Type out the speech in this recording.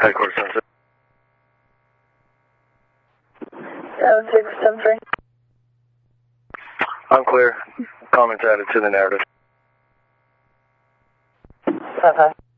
Headquarters 7673. Unclear. Comments added to the narrative. Okay.